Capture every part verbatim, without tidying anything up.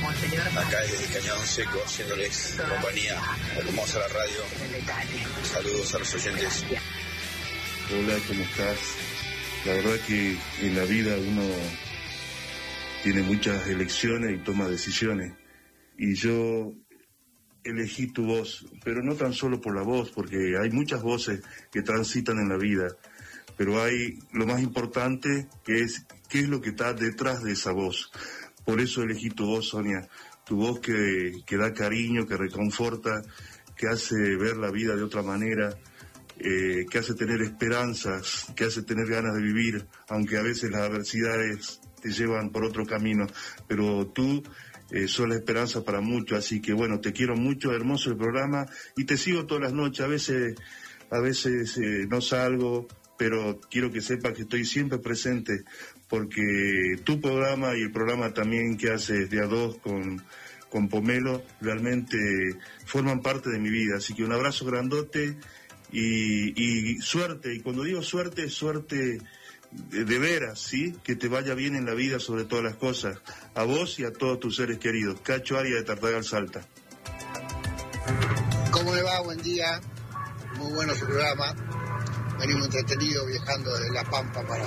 Acá desde Cañón Seco, haciéndoles compañía, hermosa la radio. Saludos a los oyentes. Hola, ¿cómo estás? La verdad que en la vida uno tiene muchas elecciones y toma decisiones. Y yo elegí tu voz, pero no tan solo por la voz, porque hay muchas voces que transitan en la vida. Pero hay lo más importante, que es qué es lo que está detrás de esa voz. Por eso elegí tu voz, Sonia. Tu voz que, que da cariño, que reconforta, que hace ver la vida de otra manera, eh, que hace tener esperanzas, que hace tener ganas de vivir, aunque a veces las adversidades te llevan por otro camino. Pero tú eh, sos la esperanza para muchos, así que bueno, te quiero mucho, hermoso el programa, y te sigo todas las noches. A veces, a veces eh, no salgo, pero quiero que sepas que estoy siempre presente, porque tu programa y el programa también que haces de a dos con, con Pomelo realmente forman parte de mi vida. Así que un abrazo grandote y, y suerte. Y cuando digo suerte, suerte de, de veras, ¿sí? Que te vaya bien en la vida sobre todas las cosas. A vos y a todos tus seres queridos. Cacho Arias de Tartagal, Salta. ¿Cómo le va? Buen día. Muy bueno su programa. Venimos entretenidos viajando desde La Pampa para,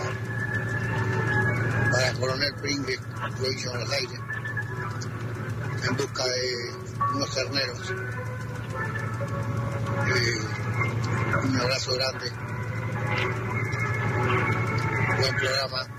para Coronel Pringles, provincia de Buenos Aires, en busca de unos terneros. Eh, un abrazo grande. Buen programa.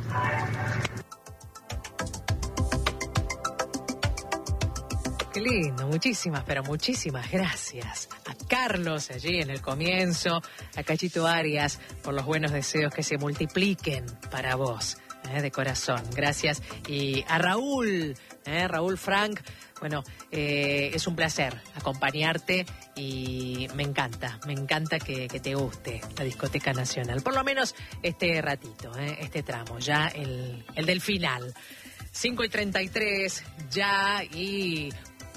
Qué lindo, muchísimas, pero muchísimas gracias a Carlos allí en el comienzo, a Cachito Arias por los buenos deseos que se multipliquen para vos, eh, de corazón. Gracias. Y a Raúl, eh, Raúl Frank, bueno, eh, es un placer acompañarte y me encanta, me encanta que, que te guste la Discoteca Nacional, por lo menos este ratito, eh, este tramo, ya el, el del final. cinco y treinta y tres ya y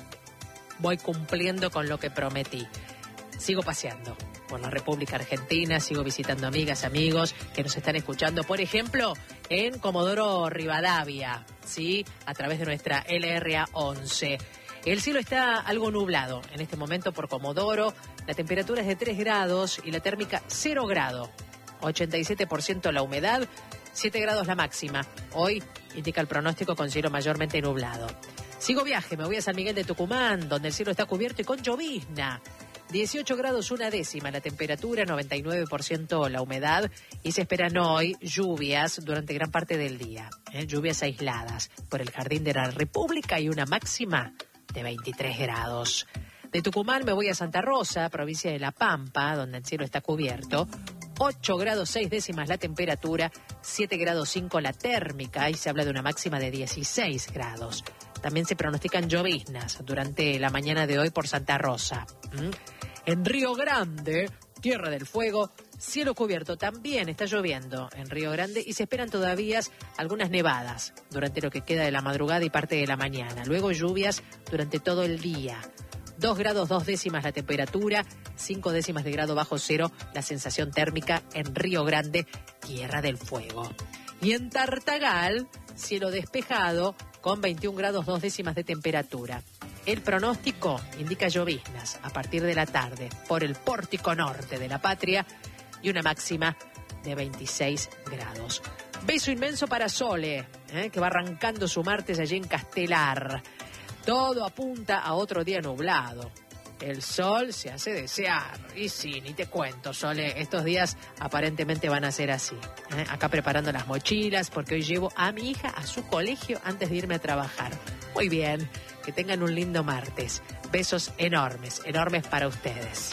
voy cumpliendo con lo que prometí. Sigo paseando por la República Argentina, sigo visitando amigas, amigos que nos están escuchando, por ejemplo, en Comodoro Rivadavia, ¿sí? A través de nuestra L R A once. El cielo está algo nublado en este momento por Comodoro, la temperatura es de tres grados y la térmica cero grado, ochenta y siete por ciento la humedad, siete grados la máxima. Hoy indica el pronóstico con cielo mayormente nublado. Sigo viaje, me voy a San Miguel de Tucumán, donde el cielo está cubierto y con llovizna. dieciocho grados una décima la temperatura, noventa y nueve por ciento la humedad y se esperan hoy lluvias durante gran parte del día. ¿eh? Lluvias aisladas por el Jardín de la República y una máxima de veintitrés grados. De Tucumán me voy a Santa Rosa, provincia de La Pampa, donde el cielo está cubierto. ocho grados seis décimas la temperatura, siete grados cinco la térmica y se habla de una máxima de dieciséis grados. También se pronostican lloviznas durante la mañana de hoy por Santa Rosa. ¿Mm? En Río Grande, Tierra del Fuego, cielo cubierto. También está lloviendo en Río Grande y se esperan todavía algunas nevadas durante lo que queda de la madrugada y parte de la mañana. Luego lluvias durante todo el día. dos grados dos décimas la temperatura, cinco décimas de grado bajo cero la sensación térmica en Río Grande, Tierra del Fuego. Y en Tartagal, cielo despejado con veintiún grados dos décimas de temperatura. El pronóstico indica lloviznas a partir de la tarde por el pórtico norte de la patria y una máxima de veintiséis grados. Beso inmenso para Sole, ¿eh? que va arrancando su martes allí en Castelar. Todo apunta a otro día nublado. El sol se hace desear. Y sí, ni te cuento, Sole, estos días aparentemente van a ser así. ¿eh? Acá preparando las mochilas porque hoy llevo a mi hija a su colegio antes de irme a trabajar. Muy bien, que tengan un lindo martes. Besos enormes, enormes para ustedes.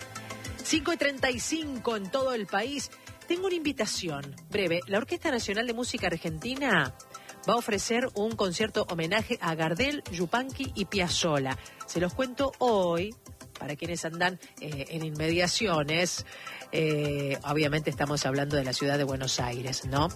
cinco y treinta y cinco en todo el país. Tengo una invitación breve. La Orquesta Nacional de Música Argentina va a ofrecer un concierto homenaje a Gardel, Yupanqui y Piazzolla. Se los cuento hoy, para quienes andan eh, en inmediaciones. Eh, obviamente estamos hablando de la ciudad de Buenos Aires, ¿no?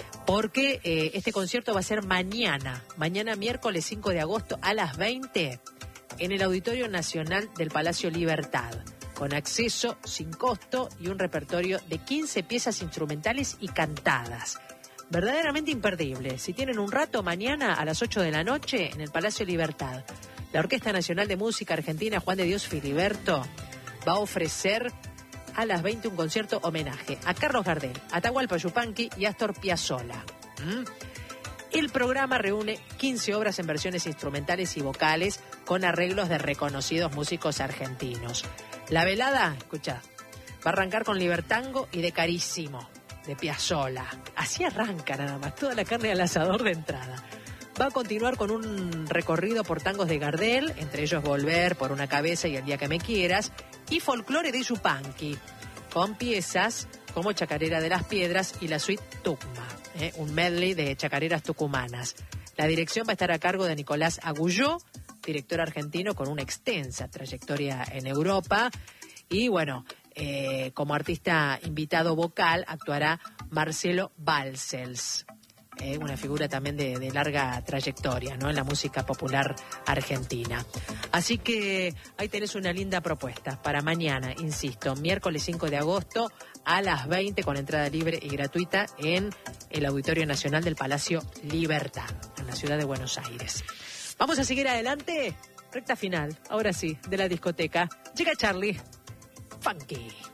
Porque eh, este concierto va a ser mañana, mañana miércoles cinco de agosto a las veinte, en el Auditorio Nacional del Palacio Libertad, con acceso sin costo y un repertorio de quince piezas instrumentales y cantadas. verdaderamente imperdible. Si tienen un rato, mañana a las ocho de la noche en el Palacio Libertad, la Orquesta Nacional de Música Argentina Juan de Dios Filiberto va a ofrecer a las veinte un concierto homenaje a Carlos Gardel, Atahualpa Yupanqui y Astor Piazzolla. ¿Mm? El programa reúne quince obras en versiones instrumentales y vocales con arreglos de reconocidos músicos argentinos. La velada, escucha, va a arrancar con Libertango y de Carísimo, de Piazzolla. Así arranca nada más, toda la carne al asador de entrada. Va a continuar con un recorrido por tangos de Gardel, entre ellos Volver, Por una cabeza y El día que me quieras, y folclore de Yupanqui, con piezas como Chacarera de las Piedras y la suite Tucma, ¿eh? un medley de chacareras tucumanas. La dirección va a estar a cargo de Nicolás Agulló, director argentino con una extensa trayectoria en Europa. Y bueno, eh, como artista invitado vocal actuará Marcelo Balcells, eh, una figura también de, de larga trayectoria, ¿no?, en la música popular argentina. Así que ahí tenés una linda propuesta para mañana, insisto, miércoles cinco de agosto a las veinte con entrada libre y gratuita en el Auditorio Nacional del Palacio Libertad, en la ciudad de Buenos Aires. Vamos a seguir adelante, recta final, ahora sí, de la discoteca. Llega Charlie Funky.